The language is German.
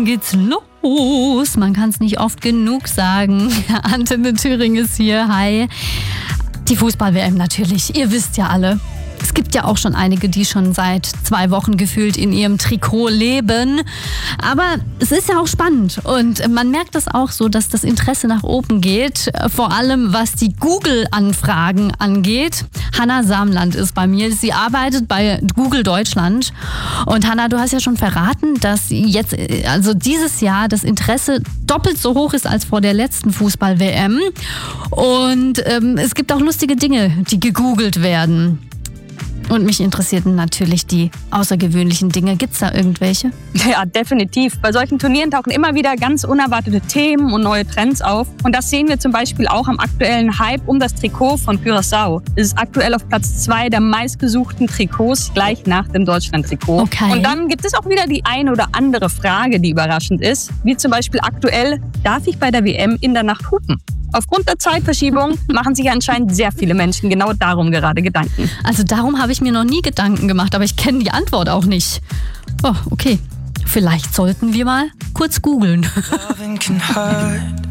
geht's los. Man kann es nicht oft genug sagen. Antenne Thüringen ist hier. Hi. Die Fußball-WM natürlich. Ihr wisst ja alle. Es gibt ja auch schon einige, die schon seit 2 Wochen gefühlt in ihrem Trikot leben. Aber es ist ja auch spannend und man merkt das auch so, dass das Interesse nach oben geht. Vor allem was die Google-Anfragen angeht. Hanna Samland ist bei mir. Sie arbeitet bei Google Deutschland. Und Hanna, du hast ja schon verraten, dass jetzt, also dieses Jahr, das Interesse doppelt so hoch ist als vor der letzten Fußball-WM. Und es gibt auch lustige Dinge, die gegoogelt werden. Und mich interessierten natürlich die außergewöhnlichen Dinge. Gibt's da irgendwelche? Ja, definitiv. Bei solchen Turnieren tauchen immer wieder ganz unerwartete Themen und neue Trends auf. Und das sehen wir zum Beispiel auch am aktuellen Hype um das Trikot von Curaçao. Es ist aktuell auf Platz 2 der meistgesuchten Trikots, gleich nach dem Deutschland-Trikot. Okay. Und dann gibt es auch wieder die eine oder andere Frage, die überraschend ist. Wie zum Beispiel aktuell, darf ich bei der WM in der Nacht hupen? Aufgrund der Zeitverschiebung machen sich anscheinend sehr viele Menschen genau darum gerade Gedanken. Also darum habe ich mir noch nie Gedanken gemacht, aber ich kenne die Antwort auch nicht. Oh, okay. Vielleicht sollten wir mal kurz googeln. Loving can hurt.